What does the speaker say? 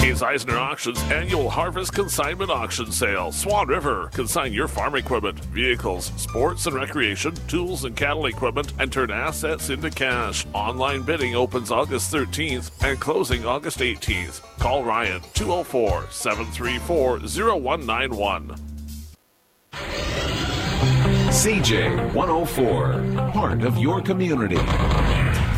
Hayes Eisner Auctions annual Harvest Consignment Auction Sale. Swan River. Consign your farm equipment, vehicles, sports and recreation, tools and cattle equipment, and turn assets into cash. Online bidding opens August 13th and closing August 18th. Call Ryan 204-734-0191. CJ 104, part of your community.